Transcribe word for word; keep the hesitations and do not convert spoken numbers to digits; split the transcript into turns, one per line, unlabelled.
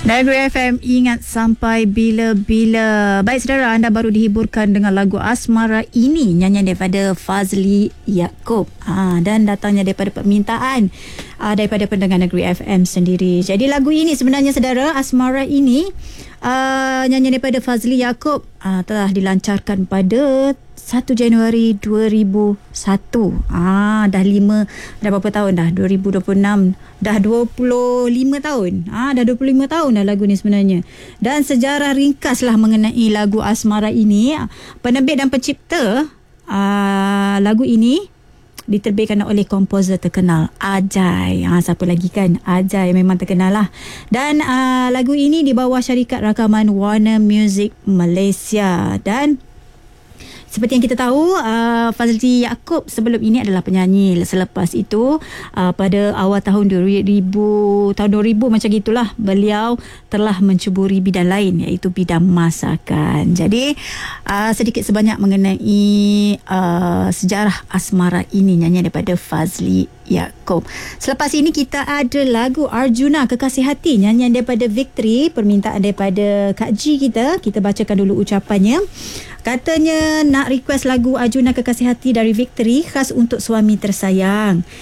Negeri F M, ingat sampai bila-bila. Baik saudara, anda baru dihiburkan dengan lagu Asmara Ini, nyanyian daripada Fazli Yaakob, ha, dan datangnya daripada permintaan ha, daripada pendengar Negeri F M sendiri. Jadi lagu ini sebenarnya saudara, Asmara Ini, uh, nyanyian daripada Fazli Yaakob, uh, telah dilancarkan pada satu Januari dua ribu satu. Ah, dah lima, dah berapa tahun dah? dua ribu dua puluh enam, dah dua puluh lima tahun. Ah, dah dua puluh lima tahun dah lagu ni sebenarnya. Dan sejarah ringkaslah mengenai lagu Asmara Ini. Penerbit dan pencipta ah, lagu ini diterbitkan oleh komposer terkenal Ajai. Ha, siapa lagi kan? Ajai memang terkenal lah. Dan uh, lagu ini di bawah syarikat rakaman Warner Music Malaysia. Dan seperti yang kita tahu, uh, Fazli Yaakob sebelum ini adalah penyanyi. Selepas itu, uh, pada awal tahun dua ribu, tahun dua ribu macam gitulah, beliau telah mencuburi bidang lain, iaitu bidang masakan. Jadi, uh, sedikit sebanyak mengenai uh, sejarah Asmara Ini, nyanyian daripada Fazli Yaakob. Selepas ini kita ada lagu Arjuna Kekasih Hati, nyanyian daripada Victory, permintaan daripada Kak G kita. Kita bacakan dulu ucapannya. Katanya nak request lagu Arjuna Kekasih Hati dari Victory, khas untuk suami tersayang.